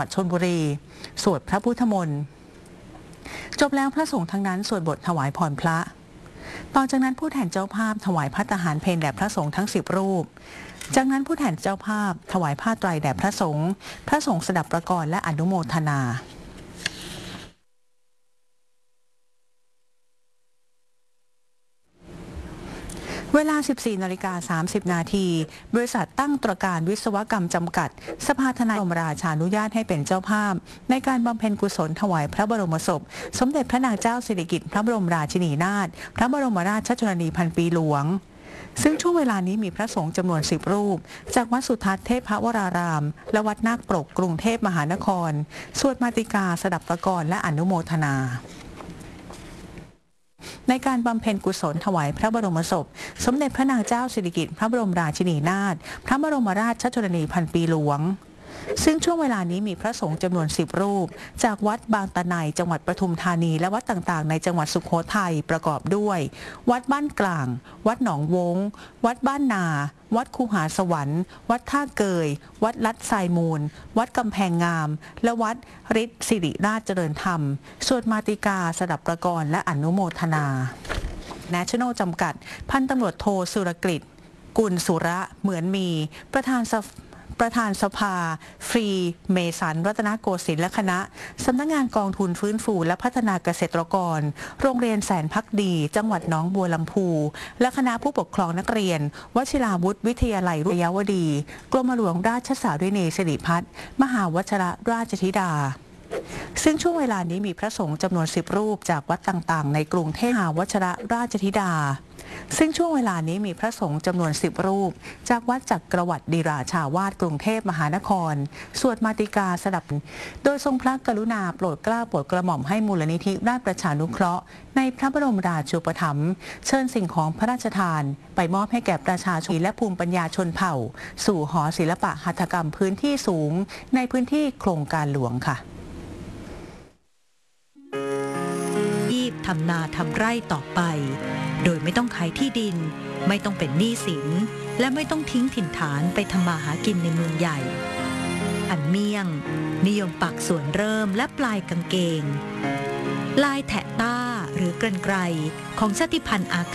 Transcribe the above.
ดชลบุรีสวดพระพุทธมนต์จบแล้วพระสงฆ์ทั้งนั้นสวดบทถวายพรพระต่อจากนั้นผู้แทนเจ้าภาพถวายภัตตาหารเพลแด่พระสงฆ์ทั้ง10 รูปจากนั้นผู้แทนเจ้าภาพถวายผ้าไตรแด่พระสงฆ์สดับประกรณ์และอนุโมทนาเวลา 14:30 นาทีบริษัทตั้งตระการวิศวกรรมจำกัดสภาทนายบรมราชานุญาตให้เป็นเจ้าภาพในการบำเพ็ญกุศลถวายพระบรมศพสมเด็จพระนางเจ้าสิริกิติ์พระบรมราชินีนาถพระบรมราชชนนีพันปีหลวงซึ่งช่วงเวลานี้มีพระสงฆ์จำนวน10 รูปจากวัดสุทัศน์เทพวรารามและวัดนาคปรกกรุงเทพมหานครสวดมาติกาสดับประกรณ์และอนุโมทนาในการบำเพ็ญกุศลถวายพระบรมศพสมเด็จพระนางเจ้าสิริกิติ์พระบรมราชินีนาถพระบรมราชชนนีพันปีหลวงซึ่งช่วงเวลานี้มีพระสงฆ์จำนวน10 รูปจากวัดบางตะไนจังหวัดปทุมธานีและวัดต่างๆในจังหวัดสุโขทัยประกอบด้วยวัดบ้านกลางวัดหนองวงวัดบ้านนาวัดคูหาสวรรค์วัดท่าเกยวัดลัดทรายมูลวัดกำแพงงามและวัดฤทธิ์สิริราชเจริญธรรมสวดมาติกาสดับประกรณ์และอนุโมทนา National จำกัดพันตำรวจโทสุรกฤษกุลสุระเหมือนมีประธานสภาฟรีเมสันรัตนโกสินทร์และคณะสำนักงานกองทุนฟื้นฟูและพัฒนาเกษตรกรโรงเรียนแสนพักดีจังหวัดหนองบัวลำพูและคณะผู้ปกครองนักเรียนวชิราวุธวิทยาลัยรุ่งเยาวดีกรมหลวงราชสารินีสิริพัฒน์มหาวชิรราชธิดาซึ่งช่วงเวลานี้มีพระสงฆ์จำนวน10 รูปจากวัดต่างๆในกรุงเทพมหาวชิรราชธิดาซึ่งช่วงเวลานี้มีพระสงฆ์จำนวน10 รูปจากวัดจักรวรรดิราชาวาสกรุงเทพมหานครสวดมาติกาสดับโดยทรงพระกรุณาโปรดเกล้าโปรดกระหม่อมให้มูลนิธิราชประชานุเคราะห์ในพระบรมราชูปถัมภ์เชิญสิ่งของพระราชทานไปมอบให้แก่ประชาชนและภูมิปัญญาชนเผ่าสู่หอศิลปะหัตถกรรมพื้นที่สูงในพื้นที่โครงการหลวงค่ะทำนาทำไร่ต่อไปโดยไม่ต้องขายที่ดินไม่ต้องเป็นหนี้สินและไม่ต้องทิ้งถิ่นฐานไปทำมาหากินในเมืองใหญ่อันเมี่ยงนิยมปักส่วนเริ่มและปลายกางเกงลายแถะต้าหรือกรรไกรของชาติพันธุ์อา